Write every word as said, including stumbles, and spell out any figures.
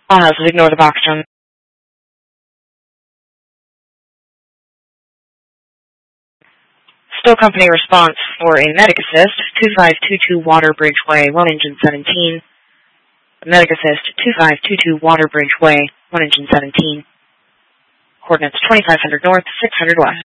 All houses ignore the box jump. Still company response for a medic assist, two five two two Waterbridge Way, one engine seventeen. Medic assist, two five two two Waterbridge Way, one engine seventeen. Coordinates twenty-five hundred north, six hundred west.